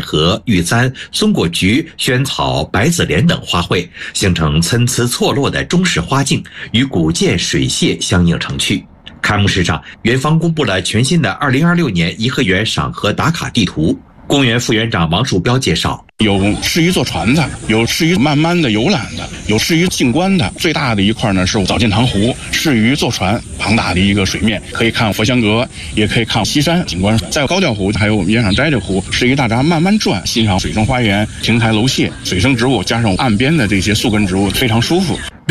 荷、玉簪、松果菊、萱草、百子莲等花卉，形成参差错落的中式花境，与古建水榭相映成趣。开幕式上，园方公布了全新的2026年颐和园赏荷打卡地图。公园副园长王树标介绍， 有适宜坐船的，有适宜慢慢的游览的，有适宜静观的。最大的一块呢是藻见塘湖，适于坐船，庞大的一个水面，可以看佛香阁，也可以看西山景观。在高调湖还有我们烟上斋这湖，适宜大家慢慢转，欣赏水生花园、亭台楼榭、水生植物，加上岸边的这些树根植物，非常舒服。